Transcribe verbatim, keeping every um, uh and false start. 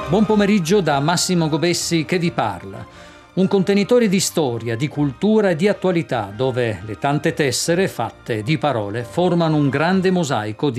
Buon pomeriggio da Massimo Gobessi che vi parla. Un contenitore di storia, di cultura e di attualità, dove le tante tessere fatte di parole formano un grande mosaico di